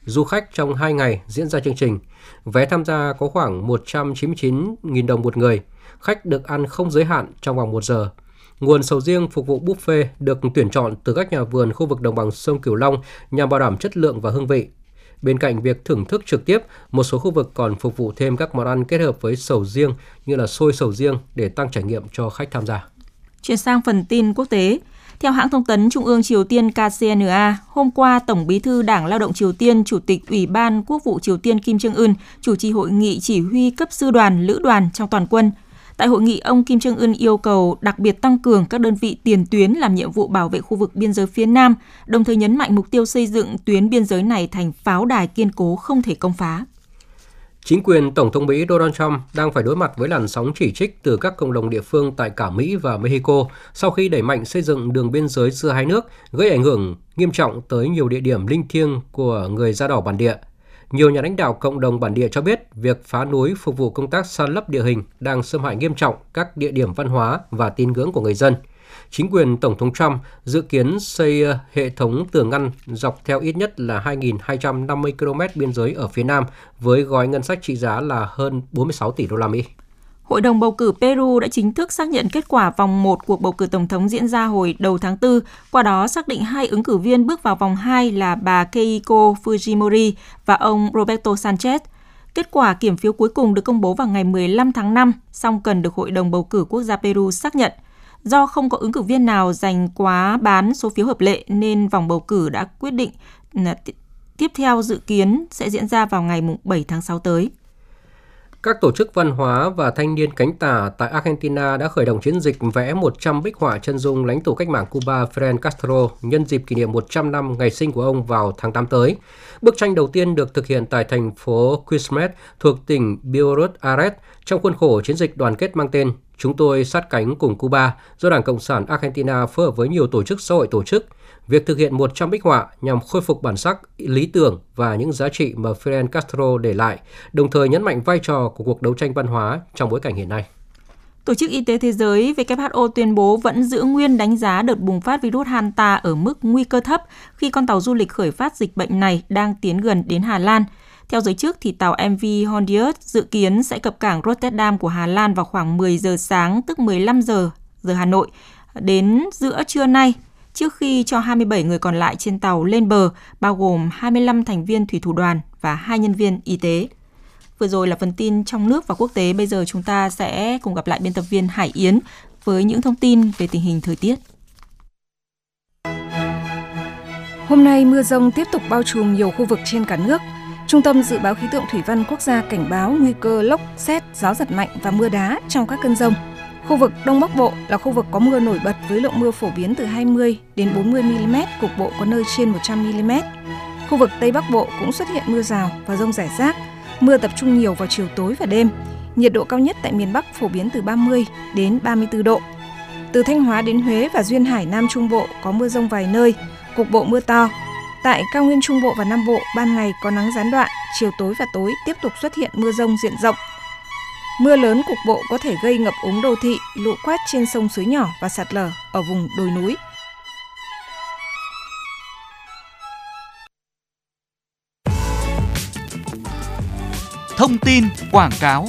du khách trong 2 ngày diễn ra chương trình. Vé tham gia có khoảng 199.000 đồng một người. Khách được ăn không giới hạn trong vòng 1 giờ. Nguồn sầu riêng phục vụ buffet được tuyển chọn từ các nhà vườn khu vực đồng bằng sông Cửu Long nhằm bảo đảm chất lượng và hương vị. Bên cạnh việc thưởng thức trực tiếp, một số khu vực còn phục vụ thêm các món ăn kết hợp với sầu riêng như là xôi sầu riêng để tăng trải nghiệm cho khách tham gia. Chuyển sang phần tin quốc tế. Theo hãng thông tấn Trung ương Triều Tiên KCNA, hôm qua, Tổng bí thư Đảng Lao động Triều Tiên, Chủ tịch Ủy ban Quốc vụ Triều Tiên Kim Jong-un chủ trì hội nghị chỉ huy cấp sư đoàn, lữ đoàn trong toàn quân. Tại hội nghị, ông Kim Jong-un yêu cầu đặc biệt tăng cường các đơn vị tiền tuyến làm nhiệm vụ bảo vệ khu vực biên giới phía Nam, đồng thời nhấn mạnh mục tiêu xây dựng tuyến biên giới này thành pháo đài kiên cố không thể công phá. Chính quyền Tổng thống Mỹ Donald Trump đang phải đối mặt với làn sóng chỉ trích từ các cộng đồng địa phương tại cả Mỹ và Mexico sau khi đẩy mạnh xây dựng đường biên giới giữa hai nước, gây ảnh hưởng nghiêm trọng tới nhiều địa điểm linh thiêng của người da đỏ bản địa. Nhiều nhà lãnh đạo cộng đồng bản địa cho biết việc phá núi phục vụ công tác san lấp địa hình đang xâm hại nghiêm trọng các địa điểm văn hóa và tín ngưỡng của người dân. Chính quyền Tổng thống Trump dự kiến xây hệ thống tường ngăn dọc theo ít nhất là 2.250 km biên giới ở phía Nam với gói ngân sách trị giá là hơn 46 tỷ đô la Mỹ. Hội đồng bầu cử Peru đã chính thức xác nhận kết quả vòng 1 cuộc bầu cử tổng thống diễn ra hồi đầu tháng 4, qua đó xác định 2 ứng cử viên bước vào vòng 2 là bà Keiko Fujimori và ông Roberto Sanchez. Kết quả kiểm phiếu cuối cùng được công bố vào ngày 15 tháng 5, song cần được Hội đồng bầu cử quốc gia Peru xác nhận. Do không có ứng cử viên nào giành quá bán số phiếu hợp lệ nên vòng bầu cử đã quyết định tiếp theo dự kiến sẽ diễn ra vào ngày 7 tháng 6 tới. Các tổ chức văn hóa và thanh niên cánh tả tại Argentina đã khởi động chiến dịch vẽ 100 bích họa chân dung lãnh tụ cách mạng Cuba Fidel Castro nhân dịp kỷ niệm 100 năm ngày sinh của ông vào tháng 8 tới. Bức tranh đầu tiên được thực hiện tại thành phố Quilmes thuộc tỉnh Buenos Aires trong khuôn khổ chiến dịch đoàn kết mang tên Chúng tôi sát cánh cùng Cuba do Đảng Cộng sản Argentina phối hợp với nhiều tổ chức xã hội tổ chức. Việc thực hiện 100 bích họa nhằm khôi phục bản sắc, lý tưởng và những giá trị mà Fidel Castro để lại, đồng thời nhấn mạnh vai trò của cuộc đấu tranh văn hóa trong bối cảnh hiện nay. Tổ chức Y tế Thế giới WHO tuyên bố vẫn giữ nguyên đánh giá đợt bùng phát virus Hanta ở mức nguy cơ thấp khi con tàu du lịch khởi phát dịch bệnh này đang tiến gần đến Hà Lan. Theo giới chức, thì tàu MV Hondius dự kiến sẽ cập cảng Rotterdam của Hà Lan vào khoảng 10 giờ sáng, tức 15 giờ Hà Nội, đến giữa trưa nay, trước khi cho 27 người còn lại trên tàu lên bờ, bao gồm 25 thành viên thủy thủ đoàn và 2 nhân viên y tế. Vừa rồi là phần tin trong nước và quốc tế. Bây giờ chúng ta sẽ cùng gặp lại biên tập viên Hải Yến với những thông tin về tình hình thời tiết. Hôm nay mưa dông tiếp tục bao trùm nhiều khu vực trên cả nước. Trung tâm Dự báo Khí tượng Thủy văn Quốc gia cảnh báo nguy cơ lốc, sét, gió giật mạnh và mưa đá trong các cơn dông. Khu vực Đông Bắc Bộ là khu vực có mưa nổi bật với lượng mưa phổ biến từ 20 đến 40 mm, cục bộ có nơi trên 100 mm. Khu vực Tây Bắc Bộ cũng xuất hiện mưa rào và dông rải rác. Mưa tập trung nhiều vào chiều tối và đêm. Nhiệt độ cao nhất tại miền Bắc phổ biến từ 30 đến 34 độ. Từ Thanh Hóa đến Huế và Duyên Hải Nam Trung Bộ có mưa dông vài nơi, cục bộ mưa to. Tại cao nguyên Trung Bộ và Nam Bộ, ban ngày có nắng gián đoạn, chiều tối và tối tiếp tục xuất hiện mưa dông diện rộng. Mưa lớn cục bộ có thể gây ngập úng đô thị, lũ quét trên sông suối nhỏ và sạt lở ở vùng đồi núi. Thông tin quảng cáo.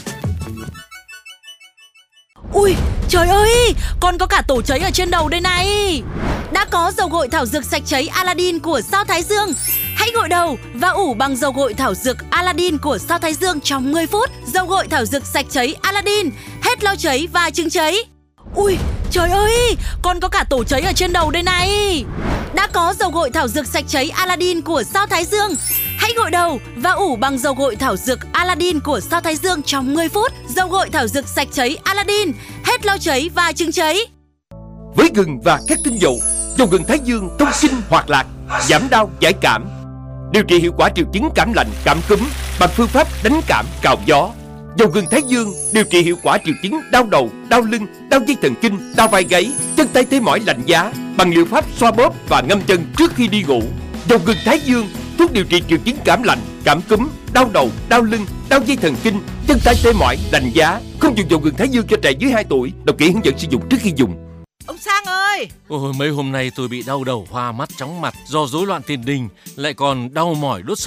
Ui, trời ơi, còn có cả tổ cháy ở trên đầu đây này. Đã có dầu gội thảo dược sạch cháy Aladdin của Sao Thái Dương. Hãy gội đầu và ủ bằng dầu gội thảo dược Aladdin của Sao Thái Dương trong 10 phút. Dầu gội thảo dược sạch cháy Aladdin, hết lau cháy và chứng cháy. Ui, trời ơi, còn có cả tổ cháy ở trên đầu đây này. Đã có dầu gội thảo dược sạch cháy Aladdin của Sao Thái Dương. Hãy gội đầu và ủ bằng dầu gội thảo dược Aladdin của Sao Thái Dương trong 10 phút. Dầu gội thảo dược sạch cháy Aladdin, hết lau cháy và chứng cháy. Với gừng và các tinh dầu, dầu gừng Thái Dương thông kinh hoạt lạc, giảm đau giải cảm, điều trị hiệu quả triệu chứng cảm lạnh, cảm cúm bằng phương pháp đánh cảm cào gió. Dầu gừng Thái Dương điều trị hiệu quả triệu chứng đau đầu, đau lưng, đau dây thần kinh, đau vai gáy, chân tay tê mỏi lạnh giá bằng liệu pháp xoa bóp và ngâm chân trước khi đi ngủ. Dầu gừng Thái Dương thuốc điều trị triệu chứng cảm lạnh, cảm cúm, đau đầu, đau lưng, đau dây thần kinh, chân tay tê mỏi, lạnh giá. Không dùng dầu gừng Thái Dương cho trẻ dưới 2 tuổi. Đọc kỹ hướng dẫn sử dụng trước khi dùng. Ông Sang ơi! Ôi, mấy hôm nay tôi bị đau đầu, hoa mắt, chóng mặt do rối loạn tiền đình, lại còn đau mỏi đốt